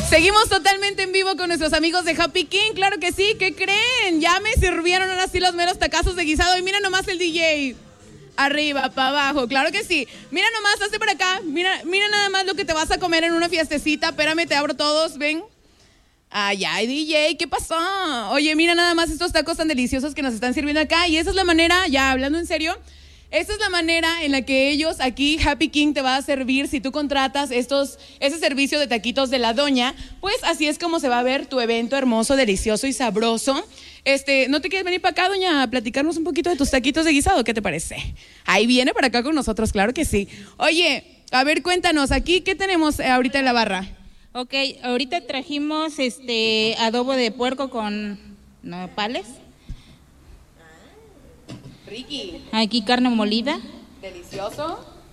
Seguimos totalmente en vivo con nuestros amigos de Happy King, claro que sí, ¿qué creen? Ya me sirvieron ahora sí los meros tacazos de guisado y mira nomás el DJ. Arriba, para abajo, claro que sí. Mira nomás, hazte para acá, mira nada más lo que te vas a comer en una fiestecita, espérame, te abro todos, ven. Ay, DJ, ¿qué pasó? Oye, mira nada más estos tacos tan deliciosos que nos están sirviendo acá y esa es la manera, ya hablando en serio, esa es la manera en la que ellos aquí, Happy King, te va a servir si tú contratas ese servicio de taquitos de la doña, pues así es como se va a ver tu evento hermoso, delicioso y sabroso. ¿No te quieres venir para acá, doña, a platicarnos un poquito de tus taquitos de guisado? ¿Qué te parece? Ahí viene para acá con nosotros, claro que sí. Oye, a ver, cuéntanos, aquí, ¿qué tenemos ahorita en la barra? Ok, ahorita trajimos adobo de puerco con nopales. Ricky. Aquí carne molida. Delicioso.